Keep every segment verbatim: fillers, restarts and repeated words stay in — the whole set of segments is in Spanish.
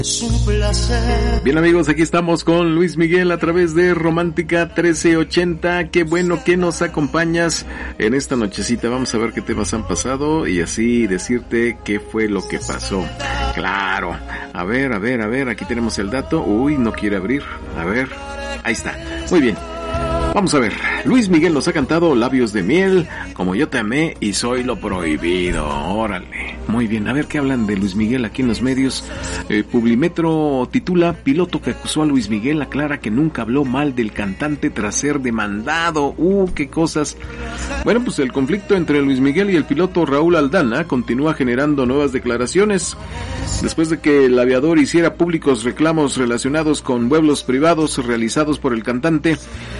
Es un placer. Bien, amigos, aquí estamos con Luis Miguel a través de Romántica trece ochenta. Qué bueno que nos acompañas en esta nochecita. Vamos a ver qué temas han pasado y así decirte qué fue lo que pasó. Claro. A ver, a ver, a ver, aquí tenemos el dato. Uy, no quiere abrir. A ver, ahí está. Muy bien. Vamos a ver, Luis Miguel nos ha cantado Labios de Miel, Como Yo Te Amé y Soy Lo Prohibido. Órale, muy bien, a ver qué hablan de Luis Miguel aquí en los medios. eh, Publimetro titula: piloto que acusó a Luis Miguel aclara que nunca habló mal del cantante tras ser demandado. Uh, qué cosas. Bueno, pues el conflicto entre Luis Miguel y el piloto Raúl Aldana continúa generando nuevas declaraciones. Después de que el aviador hiciera públicos reclamos relacionados con vuelos privados realizados por el cantante,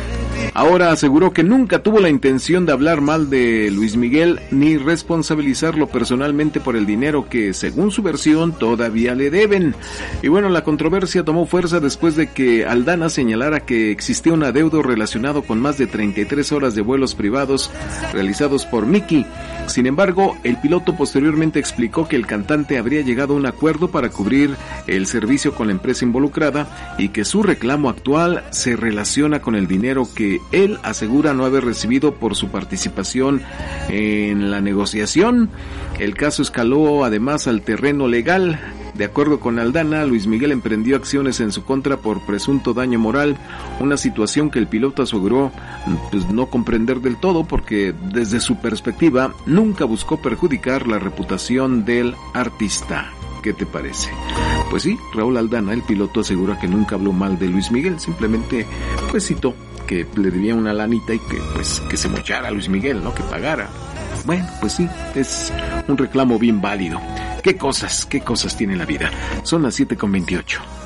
ahora aseguró que nunca tuvo la intención de hablar mal de Luis Miguel ni responsabilizarlo personalmente por el dinero que, según su versión, todavía le deben. Y bueno, la controversia tomó fuerza después de que Aldana señalara que existía un adeudo relacionado con más de treinta y tres horas de vuelos privados realizados por Mickey. Sin embargo, el piloto posteriormente explicó que el cantante habría llegado a un acuerdo para cubrir el servicio con la empresa involucrada y que su reclamo actual se relaciona con el dinero que él asegura no haber recibido por su participación en la negociación. El caso escaló además al terreno legal. De acuerdo con Aldana, Luis Miguel emprendió acciones en su contra por presunto daño moral, una situación que el piloto aseguró pues, no comprender del todo porque desde su perspectiva nunca buscó perjudicar la reputación del artista. ¿Qué te parece? Pues sí, Raúl Aldana, el piloto, asegura que nunca habló mal de Luis Miguel, simplemente pues citó que le debía una lanita y que pues que se mochara a Luis Miguel, ¿no? Que pagara. Bueno, pues sí, es un reclamo bien válido. ¿Qué cosas, qué cosas tiene la vida? Son las siete con veintiocho.